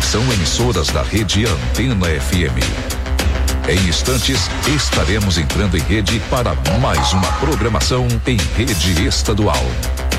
Atenção, emissoras da rede Antena FM. Em instantes, estaremos entrando em rede para mais uma programação em rede estadual.